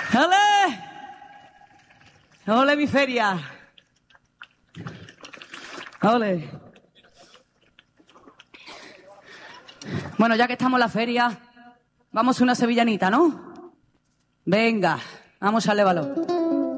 ¡Ole! ¡Ole, mi feria! ¡Ole! Bueno, ya que estamos en la feria, vamos a una sevillanita, ¿no? Venga, vamos al lévalo.